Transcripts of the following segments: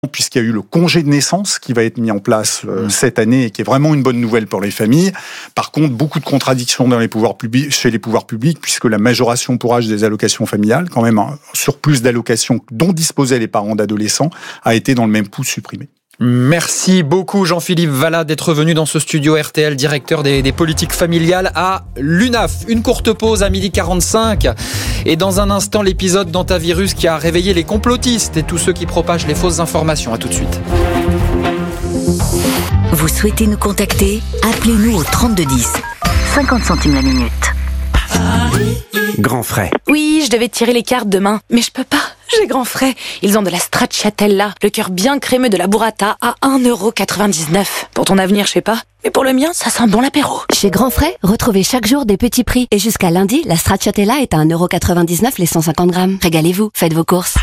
puisqu'il y a eu le congé de naissance qui va être mis en place cette année et qui est vraiment une bonne nouvelle pour les familles. Par contre, beaucoup de contradictions chez les pouvoirs publics, puisque la majoration pour âge des allocations familiales, quand même un surplus d'allocations dont disposaient les parents d'adolescents, a été dans le même coup supprimé. Merci beaucoup Jean-Philippe Vallat d'être venu dans ce studio RTL, directeur des politiques familiales à l'UNAF. Une courte pause à 12h45 et dans un instant l'épisode d'Antavirus qui a réveillé les complotistes et tous ceux qui propagent les fausses informations. À tout de suite. Vous souhaitez nous contacter ? Appelez-nous au 3210. 50 centimes la minute. Grand frais. Oui, je devais tirer les cartes demain, mais je peux pas. J'ai grand frais. Ils ont de la stracciatella, le cœur bien crémeux de la burrata à 1,99€. Pour ton avenir, je sais pas. Mais pour le mien, ça sent bon l'apéro. Chez Grand Frais, retrouvez chaque jour des petits prix. Et jusqu'à lundi, la stracciatella est à 1,99€ les 150 grammes. Régalez-vous, faites vos courses.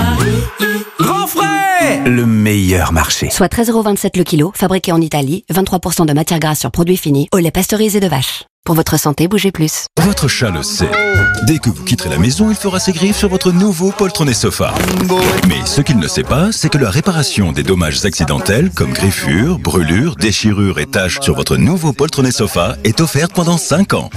Grand frais, le meilleur marché. Soit 13,27€ le kilo, fabriqué en Italie, 23% de matière grasse sur produits finis, au lait pasteurisé de vache. Pour votre santé, bougez plus. Votre chat le sait. Dès que vous quitterez la maison, il fera ses griffes sur votre nouveau poltronné sofa. Mais ce qu'il ne sait pas, c'est que la réparation des dommages accidentels, comme griffures, brûlures, déchirures et taches sur votre nouveau poltronné sofa est offerte pendant 5 ans.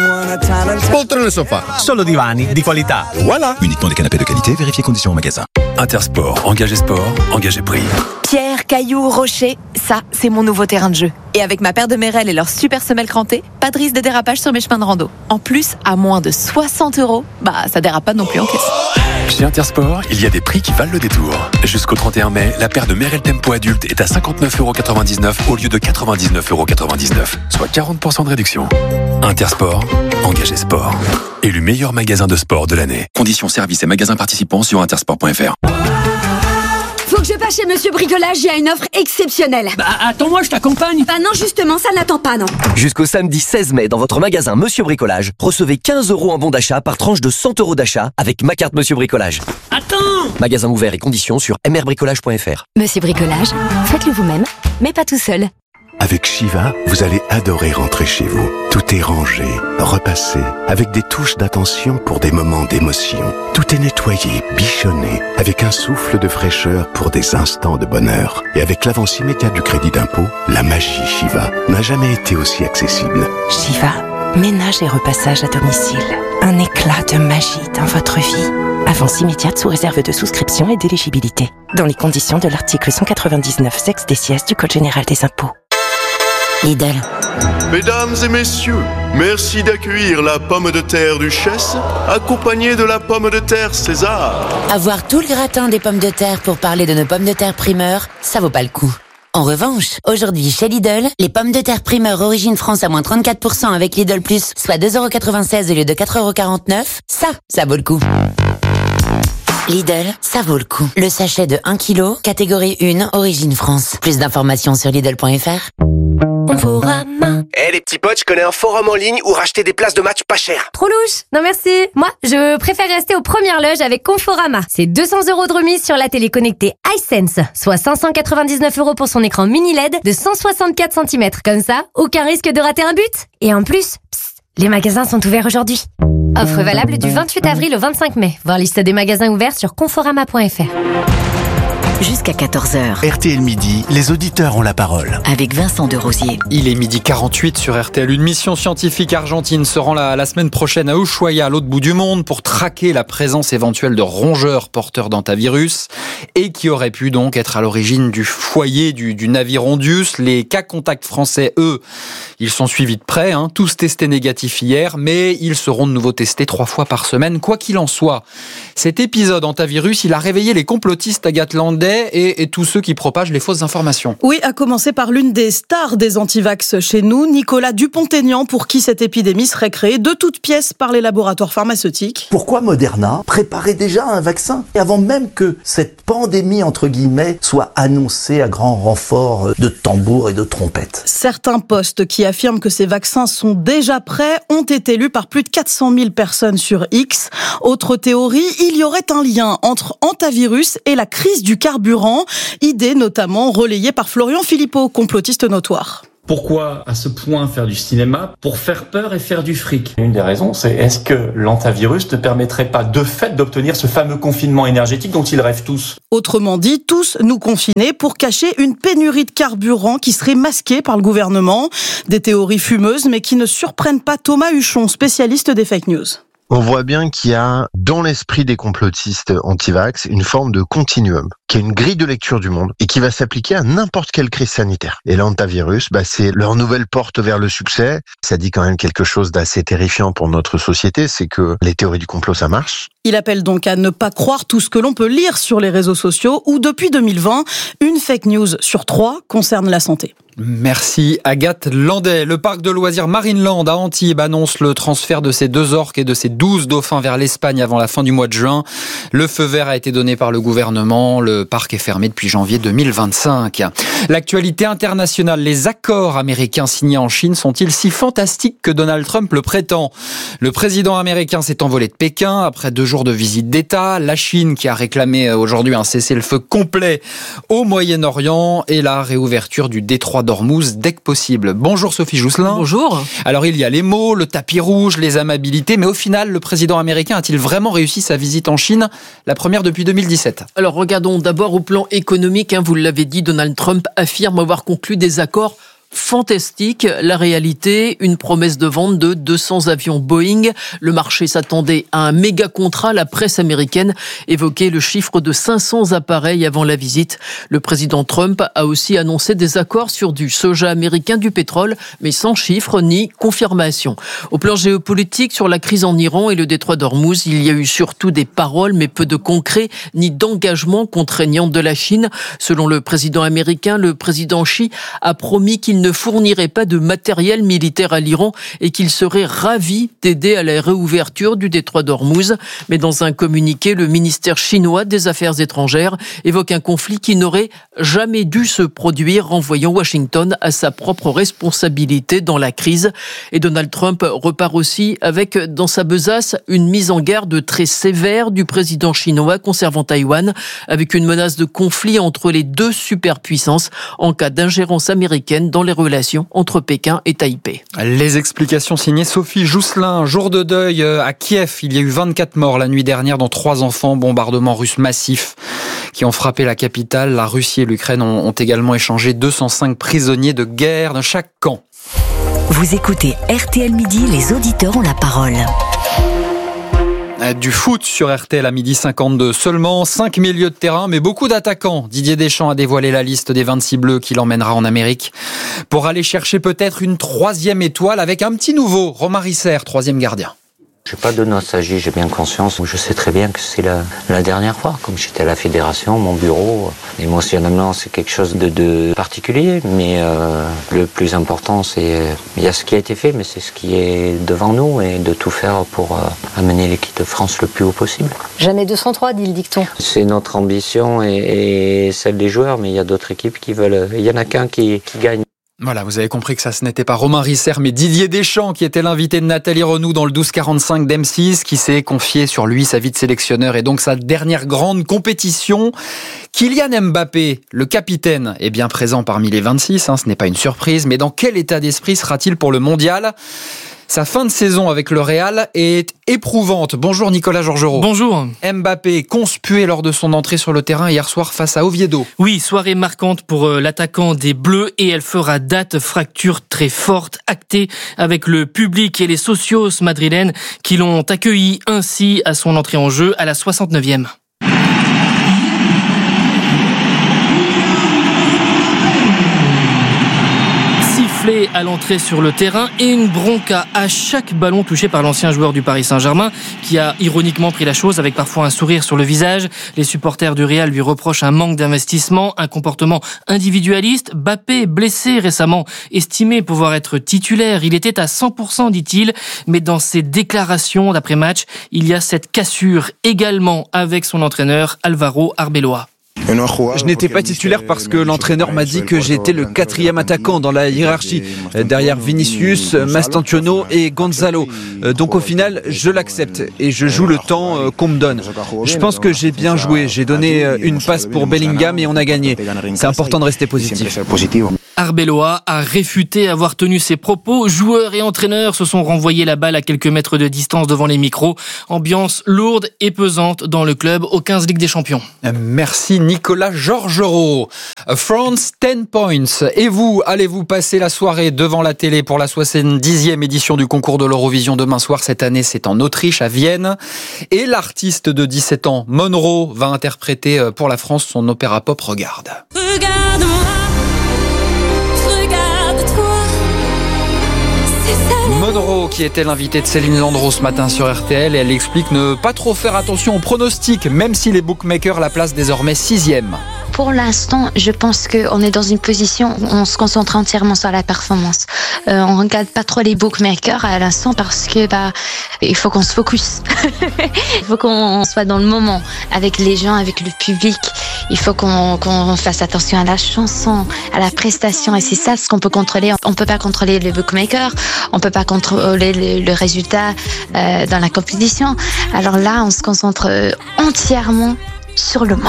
Poltrone sofa. Solo divani di qualità. Voilà. Uniquement des canapés de qualité, vérifiez conditions au magasin. Intersport, engagez sport, engagez prix. Pierre, cailloux, rocher, ça, c'est mon nouveau terrain de jeu. Et avec ma paire de Merrell et leur super semelle crantée, pas de risque de dérapage sur mes chemins de rando. En plus, à moins de 60€, ça dérape pas non plus en caisse. Chez Intersport, il y a des prix qui valent le détour. Jusqu'au 31 mai, la paire de Merrell Tempo adulte est à 59,99€ au lieu de 99,99€, soit 40% de réduction. Intersport, engagez sport. Élu meilleur magasin de sport de l'année. Conditions, services et magasins participants sur intersport.fr. Faut que je passe chez Monsieur Bricolage, il y a une offre exceptionnelle. Attends-moi, je t'accompagne. Non, justement, ça n'attend pas, non. Jusqu'au samedi 16 mai, dans votre magasin Monsieur Bricolage, recevez 15€ en bon d'achat par tranche de 100€ d'achat avec ma carte Monsieur Bricolage. Attends. Magasin ouvert et conditions sur mrbricolage.fr. Monsieur Bricolage, faites-le vous-même, mais pas tout seul. Avec Shiva, vous allez adorer rentrer chez vous. Tout est rangé, repassé, avec des touches d'attention pour des moments d'émotion. Tout est nettoyé, bichonné, avec un souffle de fraîcheur pour des instants de bonheur. Et avec l'avance immédiate du crédit d'impôt, la magie Shiva n'a jamais été aussi accessible. Shiva, ménage et repassage à domicile. Un éclat de magie dans votre vie. Avance immédiate sous réserve de souscription et d'éligibilité. Dans les conditions de l'article 199 sexe des sièges du Code général des impôts. Lidl. Mesdames et messieurs, merci d'accueillir la pomme de terre Duchesse, accompagnée de la pomme de terre César. Avoir tout le gratin des pommes de terre pour parler de nos pommes de terre primeur, ça vaut pas le coup. En revanche, aujourd'hui chez Lidl, les pommes de terre primeur origine France à moins 34% avec Lidl Plus, soit 2,96€ au lieu de 4,49€, ça vaut le coup. Lidl, ça vaut le coup. Le sachet de 1 kg, catégorie 1, origine France. Plus d'informations sur Lidl.fr. Conforama. Les petits potes, je connais un forum en ligne où racheter des places de match pas cher. Trop louche. Non merci. Moi, je préfère rester aux premières loges avec Conforama. C'est 200€ de remise sur la télé connectée iSense, soit 599€ pour son écran mini LED de 164 cm. Comme ça, aucun risque de rater un but. Et en plus, les magasins sont ouverts aujourd'hui. Offre valable du 28 avril au 25 mai. Voir liste des magasins ouverts sur conforama.fr. Jusqu'à 14h. RTL Midi, les auditeurs ont la parole. Avec Vincent de Rosier. Il est 12h48 sur RTL. Une mission scientifique argentine se rend la semaine prochaine à Ushuaia, à l'autre bout du monde, pour traquer la présence éventuelle de rongeurs porteurs d'antavirus et qui auraient pu donc être à l'origine du foyer du navire Ondius. Les cas contacts français, eux, ils sont suivis de près, tous testés négatifs hier, mais ils seront de nouveau testés 3 fois par semaine. Quoi qu'il en soit, cet épisode antavirus, il a réveillé les complotistes Agathe Landais et tous ceux qui propagent les fausses informations. Oui, à commencer par l'une des stars des antivax chez nous, Nicolas Dupont-Aignan, pour qui cette épidémie serait créée de toutes pièces par les laboratoires pharmaceutiques. Pourquoi Moderna préparait déjà un vaccin avant même que cette pandémie, entre guillemets, soit annoncée à grand renfort de tambours et de trompettes? Certains postes qui affirment que ces vaccins sont déjà prêts ont été lus par plus de 400 000 personnes sur X. Autre théorie, il y aurait un lien entre antivirus et la crise du carburant, idée notamment relayée par Florian Philippot, complotiste notoire. Pourquoi à ce point faire du cinéma? Pour faire peur et faire du fric. Une des raisons, c'est est-ce que l'antivirus ne permettrait pas de fait d'obtenir ce fameux confinement énergétique dont ils rêvent tous? Autrement dit, tous nous confiner pour cacher une pénurie de carburant qui serait masquée par le gouvernement. Des théories fumeuses mais qui ne surprennent pas Thomas Huchon, spécialiste des fake news. On voit bien qu'il y a, dans l'esprit des complotistes anti-vax, une forme de continuum, qui est une grille de lecture du monde et qui va s'appliquer à n'importe quelle crise sanitaire. Et l'antivirus, c'est leur nouvelle porte vers le succès. Ça dit quand même quelque chose d'assez terrifiant pour notre société, c'est que les théories du complot, ça marche. Il appelle donc à ne pas croire tout ce que l'on peut lire sur les réseaux sociaux où, depuis 2020, une fake news sur 3 concerne la santé. Merci Agathe Landais. Le parc de loisirs Marineland à Antibes annonce le transfert de ses 2 orques et de ses 12 dauphins vers l'Espagne avant la fin du mois de juin. Le feu vert a été donné par le gouvernement. Le parc est fermé depuis janvier 2025. L'actualité internationale, les accords américains signés en Chine sont-ils si fantastiques que Donald Trump le prétend? Le président américain s'est envolé de Pékin après 2 jours de visite d'État. La Chine qui a réclamé aujourd'hui un cessez-le-feu complet au Moyen-Orient et la réouverture du détroit d'Ormuz dès que possible. Bonjour Sophie Jousselin. Bonjour. Alors il y a les mots, le tapis rouge, les amabilités, mais au final, le président américain a-t-il vraiment réussi sa visite en Chine, la première depuis 2017? Alors regardons d'abord au plan économique. Vous l'avez dit, Donald Trump affirme avoir conclu des accords fantastique. La réalité, une promesse de vente de 200 avions Boeing. Le marché s'attendait à un méga contrat. La presse américaine évoquait le chiffre de 500 appareils avant la visite. Le président Trump a aussi annoncé des accords sur du soja américain, du pétrole, mais sans chiffre ni confirmation. Au plan géopolitique, sur la crise en Iran et le détroit d'Ormuz, il y a eu surtout des paroles, mais peu de concret, ni d'engagement contraignant de la Chine. Selon le président américain, le président Xi a promis qu'il ne fournirait pas de matériel militaire à l'Iran et qu'il serait ravi d'aider à la réouverture du détroit d'Ormuz. Mais dans un communiqué, le ministère chinois des Affaires étrangères évoque un conflit qui n'aurait jamais dû se produire, renvoyant Washington à sa propre responsabilité dans la crise. Et Donald Trump repart aussi avec, dans sa besace, une mise en garde très sévère du président chinois concernant Taïwan, avec une menace de conflit entre les 2 superpuissances en cas d'ingérence américaine dans les relations entre Pékin et Taipei. Les explications signées Sophie Jousselin. Jour de deuil à Kiev. Il y a eu 24 morts la nuit dernière, dont 3 enfants. Bombardements russes massifs qui ont frappé la capitale. La Russie et l'Ukraine ont également échangé 205 prisonniers de guerre de chaque camp. Vous écoutez RTL Midi, les auditeurs ont la parole. Du foot sur RTL à 12h52. Seulement 5 milieux de terrain, mais beaucoup d'attaquants. Didier Deschamps a dévoilé la liste des 26 bleus qui l'emmènera en Amérique pour aller chercher peut-être une 3e étoile avec un petit nouveau, Romain Risser, 3e gardien. Je n'ai pas de nostalgie, j'ai bien conscience. Je sais très bien que c'est la dernière fois. Comme j'étais à la fédération, mon bureau, émotionnellement, c'est quelque chose de particulier. Mais le plus important, il y a ce qui a été fait, mais c'est ce qui est devant nous et de tout faire pour amener l'équipe de France le plus haut possible. Jamais 203, dit le dicton. C'est notre ambition et celle des joueurs, mais il y a d'autres équipes qui veulent. Il y en a qu'un qui gagne. Voilà, vous avez compris que ça, ce n'était pas Romain Risser, mais Didier Deschamps, qui était l'invité de Nathalie Renou dans le 12-45 d'M6, qui s'est confié sur lui, sa vie de sélectionneur et donc sa dernière grande compétition. Kylian Mbappé, le capitaine, est bien présent parmi les 26, ce n'est pas une surprise, mais dans quel état d'esprit sera-t-il pour le mondial ? Sa fin de saison avec le Real est éprouvante. Bonjour Nicolas Georgerot. Bonjour. Mbappé conspué lors de son entrée sur le terrain hier soir face à Oviedo. Oui, soirée marquante pour l'attaquant des Bleus et elle fera date, fracture très forte, actée avec le public et les socios madrilènes qui l'ont accueilli ainsi à son entrée en jeu à la 69e. À l'entrée sur le terrain et une bronca à chaque ballon touché par l'ancien joueur du Paris Saint-Germain qui a ironiquement pris la chose avec parfois un sourire sur le visage. Les supporters du Real lui reprochent un manque d'investissement, un comportement individualiste. Mbappé, blessé récemment, estimé pouvoir être titulaire. Il était à 100%, dit-il, mais dans ses déclarations d'après-match, il y a cette cassure également avec son entraîneur Alvaro Arbeloa. Je n'étais pas titulaire parce que l'entraîneur m'a dit que j'étais le 4e attaquant dans la hiérarchie, derrière Vinicius, Mastantuono et Gonzalo. Donc au final, je l'accepte et je joue le temps qu'on me donne. Je pense que j'ai bien joué, j'ai donné une passe pour Bellingham et on a gagné. C'est important de rester positif. Arbeloa a réfuté avoir tenu ses propos. Joueurs et entraîneurs se sont renvoyés la balle à quelques mètres de distance devant les micros. Ambiance lourde et pesante dans le club aux 15 Ligue des Champions. Merci Nicolas Georgerot. France 10 points. Et vous, allez-vous passer la soirée devant la télé pour la 70e édition du concours de l'Eurovision demain soir? Cette année, c'est en Autriche, à Vienne. Et l'artiste de 17 ans, Monroe, va interpréter pour la France son opéra pop Regarde. Regarde-moi, regarde-toi. Monroe, qui était l'invitée de Céline Landreau ce matin sur RTL, et elle explique ne pas trop faire attention aux pronostics, même si les bookmakers la placent désormais 6e. Pour l'instant, je pense qu'on est dans une position où on se concentre entièrement sur la performance. On regarde pas trop les bookmakers à l'instant parce que il faut qu'on se focus. Il faut qu'on soit dans le moment avec les gens, avec le public. Il faut qu'on fasse attention à la chanson, à la prestation, et c'est ça ce qu'on peut contrôler. On peut pas contrôler les bookmakers, on peut pas contrôler le résultat dans la compétition. Alors là, on se concentre entièrement sur le moment.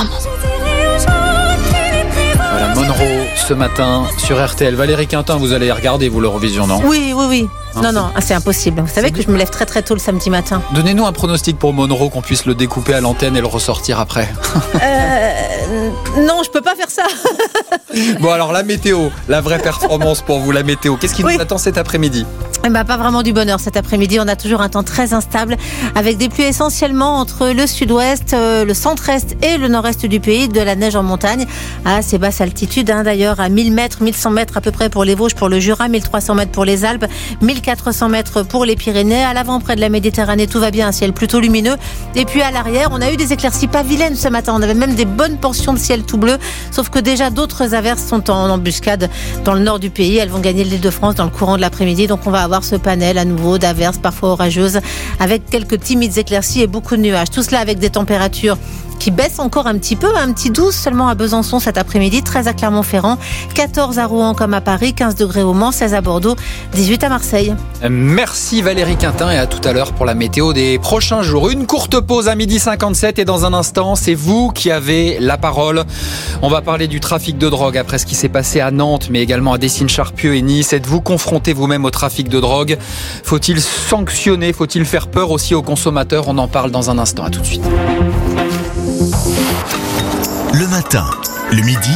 Voilà, Monroe ce matin sur RTL. Valérie Quintin, vous allez regarder, vous, l'Eurovision, non? Oui. Non, c'est impossible. Vous savez que je me lève très très tôt le samedi matin. Donnez-nous un pronostic pour Monroe, qu'on puisse le découper à l'antenne et le ressortir après. Non, je peux pas faire ça. Bon, alors la météo, la vraie performance pour vous, la météo. Qu'est-ce qui nous attend cet après-midi? Pas vraiment du bonheur cet après-midi. On a toujours un temps très instable avec des pluies essentiellement entre le sud-ouest, le centre-est et le nord-est du pays, de la neige en montagne à assez basse altitude. D'ailleurs, à 1000 mètres, 1100 mètres à peu près pour les Vosges, pour le Jura, 1300 mètres pour les Alpes, 1400 mètres pour les Pyrénées. À l'avant, près de la Méditerranée, tout va bien, un ciel plutôt lumineux. Et puis à l'arrière, on a eu des éclaircies pas vilaines ce matin. On avait même des bonnes portions de ciel tout bleu. Sauf que déjà d'autres averses sont en embuscade dans le nord du pays. Elles vont gagner l'Île-de-France dans le courant de l'après-midi. Donc on va avoir ce panel à nouveau d'averses parfois orageuses avec quelques timides éclaircies et beaucoup de nuages. Tout cela avec des températures qui baissent encore un petit peu, un petit 12 seulement à Besançon cet après-midi, 13 à Clermont-Ferrand, 14 à Rouen comme à Paris, 15 degrés au Mans, 16 à Bordeaux, 18 à Marseille. Merci Valérie Quintin, et à tout à l'heure pour la météo des prochains jours. Une courte pause à 12h57 et dans un instant, c'est vous qui avez la parole. On va parler du trafic de drogue après ce qui s'est passé à Nantes, mais également à Décines-Charpieu et Nice. Êtes-vous confronté vous-même au trafic de drogue? Faut-il sanctionner? Faut-il faire peur aussi aux consommateurs? On en parle dans un instant. À tout de suite. Le matin, le midi,